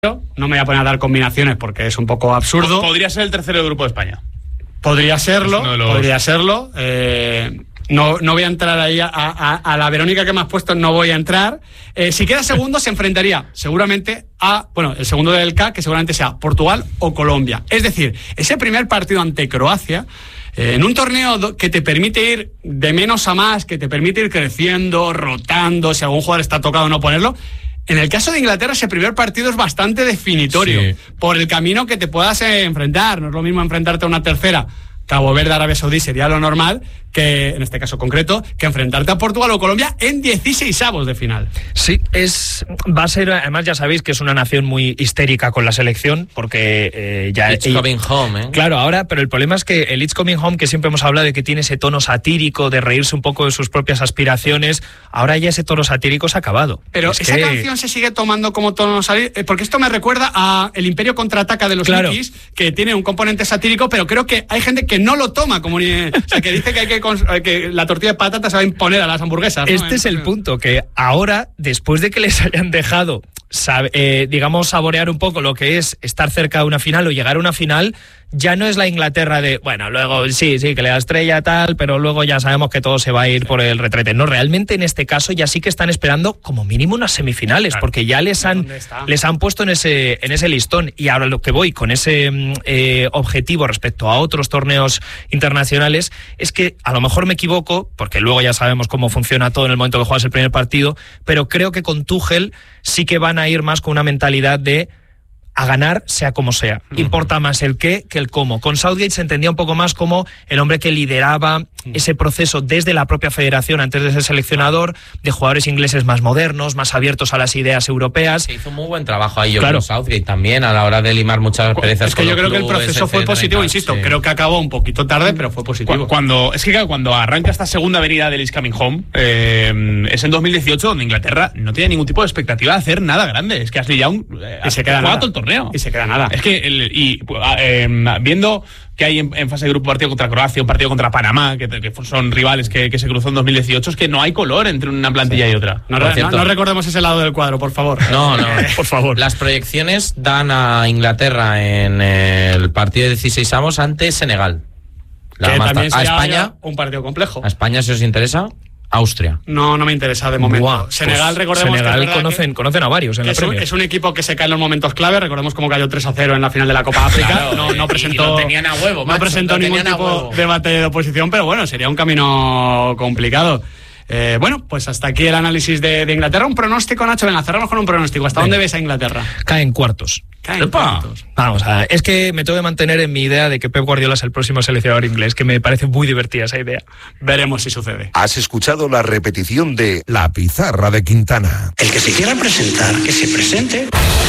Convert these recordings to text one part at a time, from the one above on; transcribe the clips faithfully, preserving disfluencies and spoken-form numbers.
No me voy a poner a dar combinaciones porque es un poco absurdo. Podría ser el tercero del grupo de España. Podría serlo, de los... podría serlo. Eh, no, no voy a entrar ahí a, a, a la Verónica que me has puesto, no voy a entrar. Eh, si queda segundo, se enfrentaría seguramente a, bueno, el segundo del K, que seguramente sea Portugal o Colombia. Es decir, ese primer partido ante Croacia, eh, en un torneo que te permite ir de menos a más, que te permite ir creciendo, rotando, si algún jugador está tocado no ponerlo. En el caso de Inglaterra, ese primer partido es bastante definitorio, sí, por el camino que te puedas eh, enfrentar. No es lo mismo enfrentarte a una tercera, Cabo Verde, Arabia Saudí sería lo normal, que en este caso concreto, que enfrentarte a Portugal o Colombia en dieciseisavos de final. Sí, es va a ser, además ya sabéis que es una nación muy histérica con la selección, porque eh, ya... It's coming home, ¿eh? Claro, ahora, pero el problema es que el It's coming home, que siempre hemos hablado de que tiene ese tono satírico, de reírse un poco de sus propias aspiraciones, ahora ya ese tono satírico se ha acabado. Pero es esa que... canción se sigue tomando como tono satírico, porque esto me recuerda a El Imperio Contraataca de los claro. Nikis, que tiene un componente satírico, pero creo que hay gente que no lo toma como ni... O sea, que dice que hay que... que la tortilla de patata se va a imponer a las hamburguesas, ¿no? Este es el punto, que ahora, después de que les hayan dejado, sabe, eh, digamos, saborear un poco lo que es estar cerca de una final o llegar a una final, ya no es la Inglaterra de, bueno, luego sí, sí, que le da estrella tal, pero luego ya sabemos que todo se va a ir por el retrete. No, realmente en este caso ya sí que están esperando como mínimo unas semifinales, claro, porque ya les han les han puesto en ese en ese listón. Y ahora lo que voy con ese eh, objetivo respecto a otros torneos internacionales es que a lo mejor me equivoco, porque luego ya sabemos cómo funciona todo en el momento que juegas el primer partido, pero creo que con Tuchel sí que van a ir más con una mentalidad de a ganar sea como sea. Uh-huh. Importa más el qué que el cómo. Con Southgate se entendía un poco más como el hombre que lideraba uh-huh. ese proceso desde la propia federación antes de ser seleccionador, de jugadores ingleses más modernos, más abiertos a las ideas europeas. Se hizo un muy buen trabajo ahí yo claro. con Southgate también a la hora de limar muchas perezas. Es que yo creo que el proceso fue positivo, insisto, sí. Creo que acabó un poquito tarde, pero fue positivo. Cuando, es que claro, cuando arranca esta segunda avenida del It's Coming Home, eh, es en dos mil dieciocho donde Inglaterra no tiene ningún tipo de expectativa de hacer nada grande. Es que Ashley Young eh, y se queda nada. todo el torneo. Y se queda nada. Es que, el, y eh, viendo que hay en, en fase de grupo partido contra Croacia, un partido contra Panamá, que, que son rivales que, que se cruzó en dos mil dieciocho, es que no hay color entre una plantilla sí. y otra. No, no, no recordemos ese lado del cuadro, por favor. No, no, por favor. Las proyecciones dan a Inglaterra en el partido de dieciseisavos ante Senegal. La que también a España, un partido complejo. A España, si os interesa, Austria. No, no me interesa de momento. Buah, Senegal, pues recordemos Senegal que conocen, que, conocen a varios en que la es Premier. Un, es un equipo que se cae en los momentos clave. Recordemos cómo cayó tres a cero en la final de la Copa África. Claro, no, no presentó, y lo tenían a huevo, macho, no presentó ningún tipo de debate de oposición, pero bueno, sería un camino complicado. Eh, bueno, pues hasta aquí el análisis de, de Inglaterra. Un pronóstico, Nacho. Venga, cerramos con un pronóstico. ¿Hasta Venga. dónde ves a Inglaterra? Caen cuartos. Caen cuartos. Vamos a ver, es que me tengo que mantener en mi idea de que Pep Guardiola es el próximo seleccionador inglés, que me parece muy divertida esa idea. Veremos si sucede. Has escuchado la repetición de La Pizarra de Quintana. El que se quiera presentar, que se presente.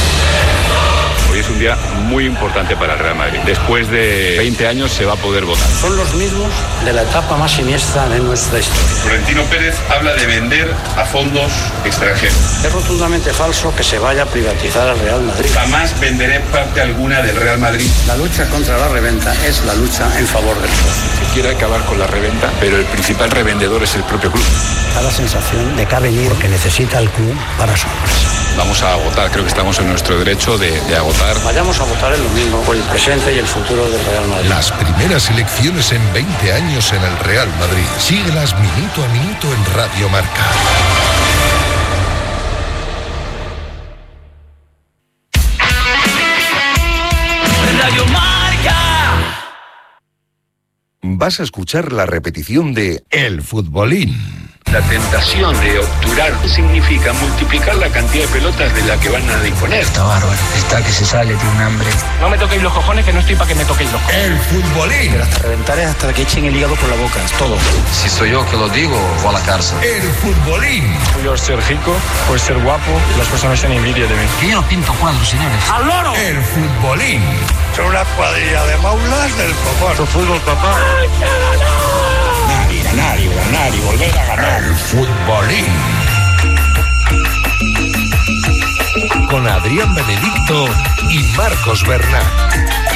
Hoy es un día muy importante para el Real Madrid. Después de veinte años se va a poder votar. Son los mismos de la etapa más siniestra de nuestra historia. Florentino Pérez habla de vender a fondos extranjeros. Es rotundamente falso que se vaya a privatizar al Real Madrid. Jamás venderé parte alguna del Real Madrid. La lucha contra la reventa es la lucha en favor del club. Se quiere acabar con la reventa, pero el principal revendedor es el propio club. Da la sensación de que ha venido porque necesita el club para su empresa. Vamos a votar, creo que estamos en nuestro derecho de, de agotar. Vayamos a votar el domingo por el presente y el futuro del Real Madrid. Las primeras elecciones en veinte años en el Real Madrid. Síguelas minuto a minuto en Radio Marca. Radio Marca. Vas a escuchar la repetición de El Futbolín. La tentación de obturar significa multiplicar la cantidad de pelotas de la que van a disponer. Está bárbaro, está que se sale, tiene un hambre. No me toquéis los cojones, que no estoy para que me toquéis los cojones. El Futbolín. Pero hasta reventar es hasta que echen el hígado por la boca, es todo. Si soy yo que lo digo, voy a la cárcel. El Futbolín. Puedo ser rico, puedo ser guapo, las personas tienen envidia de mí. Que yo no pinto cuadros, señores. ¡Al loro! El Futbolín. Son una cuadrilla de maulas del copón. ¿Tu fútbol, papá? ¡Ay, que ganó! Ganar y ganar y ganar y volver a ganar. El Futbolín. Con Adrián Benedicto y Marcos Bernat.